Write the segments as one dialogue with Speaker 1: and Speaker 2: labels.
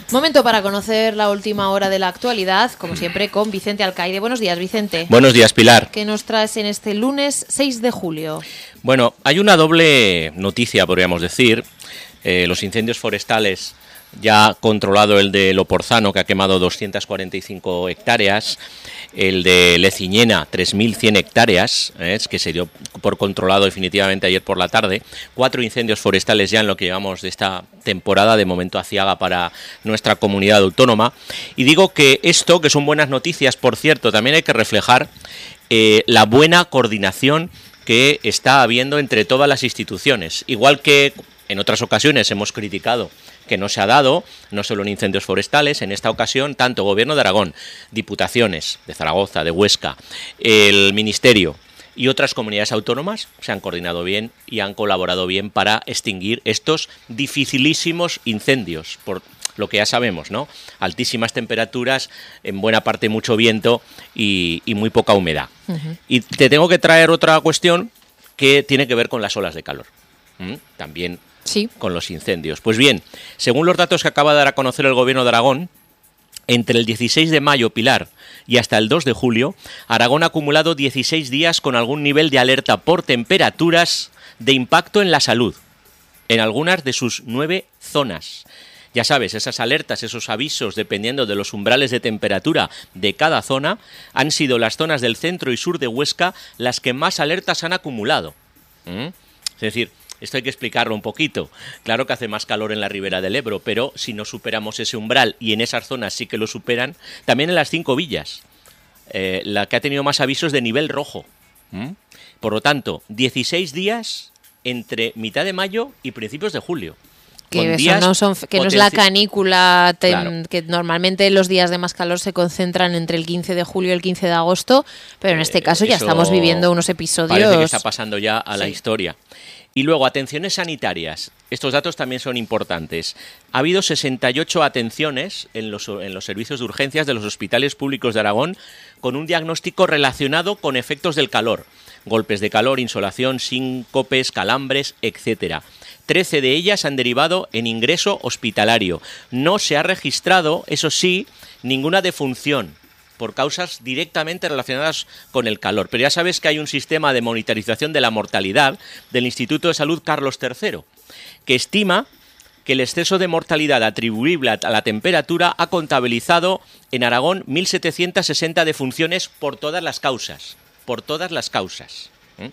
Speaker 1: Momento para conocer la última hora de la actualidad, como siempre, con Vicente Alcaide. Buenos días, Vicente.
Speaker 2: Buenos días, Pilar.
Speaker 1: ¿Qué nos traes en este lunes 6 de julio?
Speaker 2: Bueno, hay una doble noticia, podríamos decir. Los incendios forestales, ya controlado el de Loporzano, que ha quemado 245 hectáreas, el de Leciñena, 3.100 hectáreas, que se dio por controlado definitivamente ayer por la tarde. 4 incendios forestales ya en lo que llevamos de esta temporada, de momento aciaga para nuestra comunidad autónoma. Y digo que esto, que son buenas noticias, por cierto, también hay que reflejar la buena coordinación que está habiendo entre todas las instituciones. Igual que en otras ocasiones hemos criticado que no se ha dado, no solo en incendios forestales, en esta ocasión tanto Gobierno de Aragón, diputaciones de Zaragoza, de Huesca, el Ministerio y otras comunidades autónomas se han coordinado bien y han colaborado bien para extinguir estos dificilísimos incendios, por lo que ya sabemos, ¿no? Altísimas temperaturas, en buena parte mucho viento y muy poca humedad. Y te tengo que traer otra cuestión que tiene que ver con las olas de calor. También
Speaker 1: sí,
Speaker 2: con los incendios. Pues bien, según los datos que acaba de dar a conocer el Gobierno de Aragón, entre el 16 de mayo, Pilar, y hasta el 2 de julio, Aragón ha acumulado 16 días con algún nivel de alerta por temperaturas de impacto en la salud, en algunas de sus 9 zonas. Ya sabes, esas alertas, esos avisos, dependiendo de los umbrales de temperatura de cada zona, han sido las zonas del centro y sur de Huesca las que más alertas han acumulado. Es decir, esto hay que explicarlo un poquito. Claro que hace más calor en la ribera del Ebro, pero si no superamos ese umbral, y en esas zonas sí que lo superan, también en las 5 villas, la que ha tenido más avisos de nivel rojo. Por lo tanto, 16 días entre mitad de mayo y principios de julio.
Speaker 1: Que, no es la canícula, claro, que normalmente los días de más calor se concentran entre el 15 de julio y el 15 de agosto, pero en este caso ya estamos viviendo unos episodios...
Speaker 2: Parece que está pasando ya a la historia. Y luego, atenciones sanitarias. Estos datos también son importantes. Ha habido 68 atenciones en los servicios de urgencias de los hospitales públicos de Aragón con un diagnóstico relacionado con efectos del calor. Golpes de calor, insolación, síncopes, calambres, etcétera. 13 de ellas han derivado en ingreso hospitalario. No se ha registrado, eso sí, ninguna defunción por causas directamente relacionadas con el calor. Pero ya sabes que hay un sistema de monitorización de la mortalidad del Instituto de Salud Carlos III, que estima que el exceso de mortalidad atribuible a la temperatura ha contabilizado en Aragón 1.760 defunciones por todas las causas. Por todas las causas.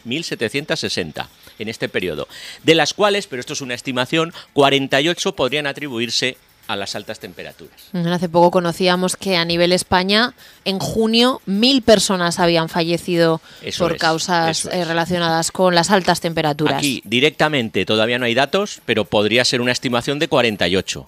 Speaker 2: 1.760 en este periodo. De las cuales, pero esto es una estimación, 48 podrían atribuirse a las altas temperaturas.
Speaker 1: Hace poco conocíamos que a nivel España, en junio, 1.000 personas habían fallecido por causas relacionadas con las altas temperaturas.
Speaker 2: Aquí, directamente, todavía no hay datos, pero podría ser una estimación de 48,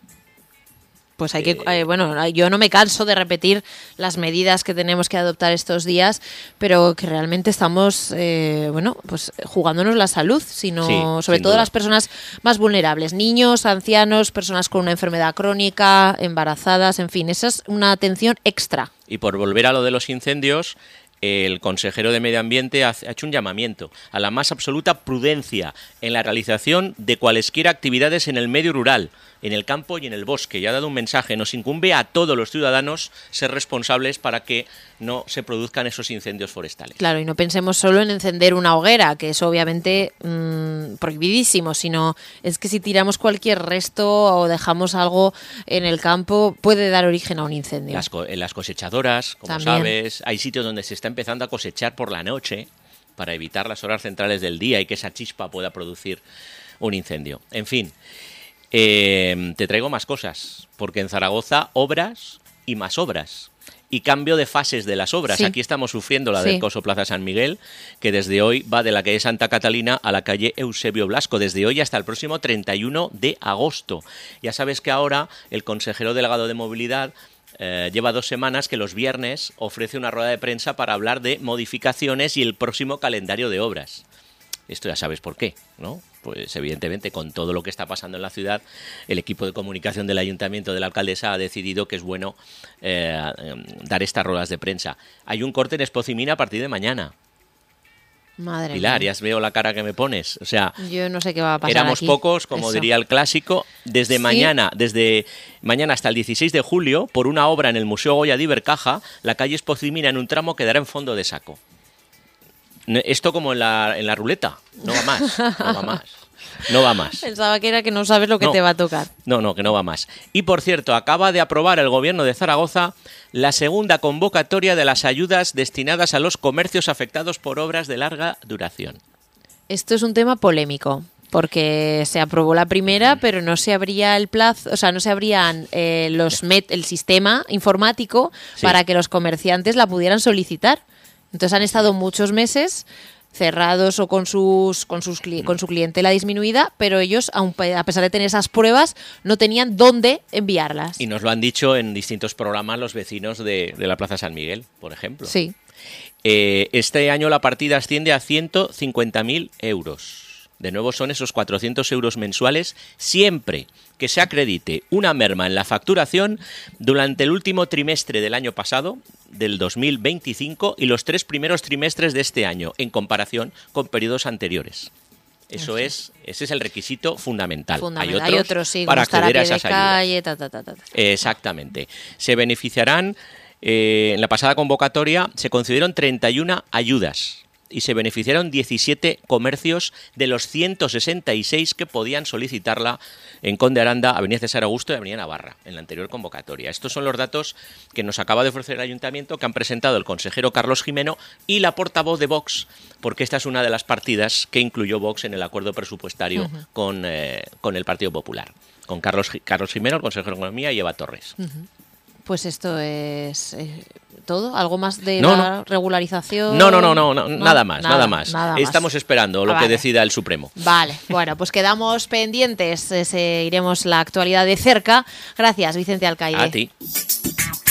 Speaker 1: Pues hay que, bueno, yo no me canso de repetir las medidas que tenemos que adoptar estos días, pero que realmente estamos, pues jugándonos la salud, sino sobre todo las personas más vulnerables, niños, ancianos, personas con una enfermedad crónica, embarazadas, en fin, esa es una atención extra.
Speaker 2: Y por volver a lo de los incendios, el consejero de Medio Ambiente ha hecho un llamamiento a la más absoluta prudencia en la realización de cualesquiera actividades en el medio rural, en el campo y en el bosque. Y ha dado un mensaje: nos incumbe a todos los ciudadanos ser responsables para que no se produzcan esos incendios forestales.
Speaker 1: Claro, y no pensemos solo en encender una hoguera, que es obviamente prohibidísimo, sino es que si tiramos cualquier resto o dejamos algo en el campo puede dar origen a un incendio.
Speaker 2: En las cosechadoras, como
Speaker 1: también
Speaker 2: sabes, hay sitios donde se está empezando a cosechar por la noche para evitar las horas centrales del día y que esa chispa pueda producir un incendio. En fin, te traigo más cosas, porque en Zaragoza obras y más obras. Y cambio de fases de las obras.
Speaker 1: Sí.
Speaker 2: Aquí estamos sufriendo la del Coso Plaza San Miguel, que desde hoy va de la calle Santa Catalina a la calle Eusebio Blasco, desde hoy hasta el próximo 31 de agosto. Ya sabes que ahora el consejero delegado de Movilidad lleva 2 semanas que los viernes ofrece una rueda de prensa para hablar de modificaciones y el próximo calendario de obras. Esto ya sabes por qué, ¿no? Pues evidentemente con todo lo que está pasando en la ciudad, el equipo de comunicación del ayuntamiento de la alcaldesa ha decidido que es bueno dar estas ruedas de prensa. Hay un corte en Espocimina a partir de mañana.
Speaker 1: Madre
Speaker 2: Pilar,
Speaker 1: mía.
Speaker 2: ya veo la cara que me pones. O sea,
Speaker 1: Yo no sé qué va a pasar
Speaker 2: éramos
Speaker 1: aquí.
Speaker 2: pocos, como
Speaker 1: Eso.
Speaker 2: diría el clásico. Desde
Speaker 1: Sí.
Speaker 2: mañana hasta el 16 de julio, por una obra en el Museo Goya de Ibercaja, la calle Espozimina en un tramo quedará en fondo de saco. Esto como en la ruleta. No va más. No va más. No va más.
Speaker 1: Pensaba que era que no sabes lo que
Speaker 2: No.
Speaker 1: te va a tocar.
Speaker 2: No, que no va más. Y por cierto, acaba de aprobar el Gobierno de Zaragoza la segunda convocatoria de las ayudas destinadas a los comercios afectados por obras de larga duración.
Speaker 1: Esto es un tema polémico, porque se aprobó la primera, pero no se abría el plazo, o sea, no se abrían el sistema informático
Speaker 2: Sí.
Speaker 1: para que los comerciantes la pudieran solicitar. Entonces han estado muchos meses cerrados o con su clientela disminuida, pero ellos, a pesar de tener esas pruebas, no tenían dónde enviarlas.
Speaker 2: Y nos lo han dicho en distintos programas los vecinos de la Plaza San Miguel, por ejemplo.
Speaker 1: Sí.
Speaker 2: Este año la partida asciende a 150.000 euros. De nuevo son esos 400 euros mensuales siempre que se acredite una merma en la facturación durante el último trimestre del año pasado, del 2025, y los 3 primeros trimestres de este año, en comparación con periodos anteriores. Ese es el requisito fundamental.
Speaker 1: Hay otros, sí,
Speaker 2: para
Speaker 1: como estar a
Speaker 2: acceder a
Speaker 1: pie de
Speaker 2: esas ayudas.
Speaker 1: calle, ta.
Speaker 2: Exactamente. Se beneficiarán, en la pasada convocatoria se concedieron 31 ayudas y se beneficiaron 17 comercios de los 166 que podían solicitarla en Conde Aranda, Avenida César Augusto y Avenida Navarra, en la anterior convocatoria. Estos son los datos que nos acaba de ofrecer el Ayuntamiento, que han presentado el consejero Carlos Jimeno y la portavoz de Vox, porque esta es una de las partidas que incluyó Vox en el acuerdo presupuestario con el Partido Popular, con Carlos Jimeno, el consejero de Economía, y Eva Torres.
Speaker 1: Pues esto es todo. ¿Algo más de
Speaker 2: No,
Speaker 1: la regularización?
Speaker 2: No, nada más.
Speaker 1: Nada
Speaker 2: Estamos esperando lo que
Speaker 1: vale.
Speaker 2: decida el Supremo.
Speaker 1: Vale, bueno, pues quedamos pendientes. Seguiremos la actualidad de cerca. Gracias, Vicente Alcaide.
Speaker 2: A ti.